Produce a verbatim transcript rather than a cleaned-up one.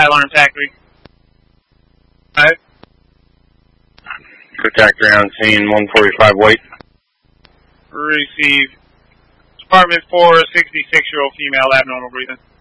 Alarm Factory. Five. Protector on scene, one forty-five white. Receive. Department four, sixty-six-year-old female, abnormal breathing.